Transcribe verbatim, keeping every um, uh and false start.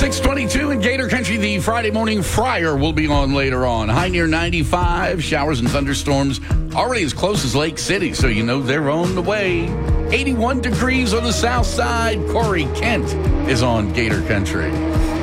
six twenty-two in Gator Country. The Friday Morning Fryer will be on later on. High near ninety-five. Showers and thunderstorms already as close as Lake City, so you know they're on the way. eighty-one degrees on the south side. Corey Kent is on Gator Country.